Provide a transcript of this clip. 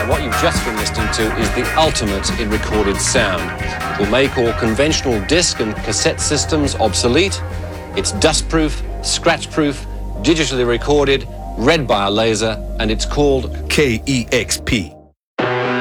What you've just been listening to is the ultimate in recorded sound. It will make all conventional disc and cassette systems obsolete. It's dustproof, scratch-proof, digitally recorded, read by a laser, and it's called KEXP.